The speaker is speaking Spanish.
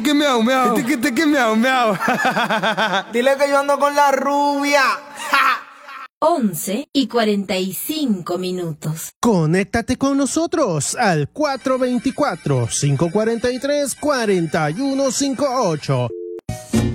que miau miau. Que miau miau. Dile que yo ando con la rubia. 11:45. Conéctate con nosotros al 424-543-4158.